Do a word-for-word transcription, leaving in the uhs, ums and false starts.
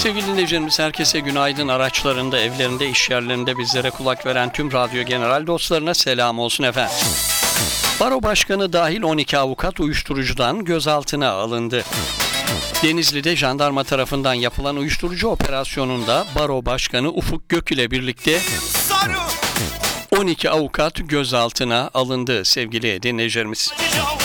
Sevgili dinleyicilerimiz, herkese günaydın. Araçlarında, evlerinde, iş yerlerinde bizlere kulak veren tüm radyo general dostlarına selam olsun efendim. Baro Başkanı dahil on iki avukat uyuşturucudan gözaltına alındı. Denizli'de jandarma tarafından yapılan uyuşturucu operasyonunda Baro Başkanı Ufuk Gök ile birlikte on iki avukat gözaltına alındı sevgili dinleyicilerimiz.